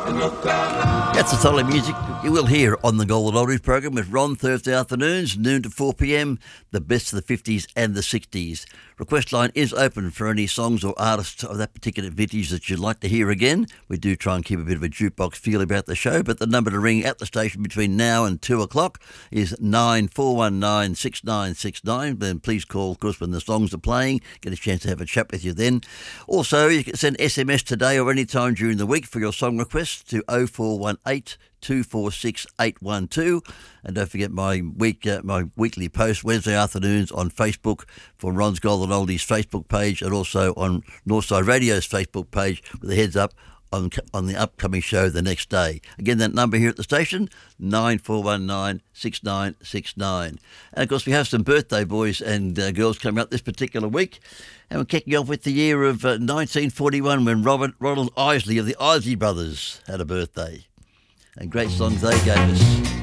That's the solid music you will hear on the Golden Oldies program with Ron Thursday afternoons, noon to 4 p.m, the best of the 50s and the 60s. Request line is open for any songs or artists of that particular vintage that you'd like to hear again. We do try and keep a bit of a jukebox feel about the show, but the number to ring at the station between now and 2 o'clock is 9419 6969. Then please call, of course, when the songs are playing. Get a chance to have a chat with you then. Also, you can send SMS today or any time during the week for your song requests to 0418 246 812, and don't forget my weekly post Wednesday afternoons on Facebook for Ron's Golden Oldies Facebook page, and also on Northside Radio's Facebook page with a heads up on the upcoming show the next day. Again, that number here at the station, 9419 6969. And of course, we have some birthday boys and girls coming up this particular week, and we're kicking off with the year of 1941 when Ronald Isley of the Isley Brothers had a birthday. And great songs they gave us.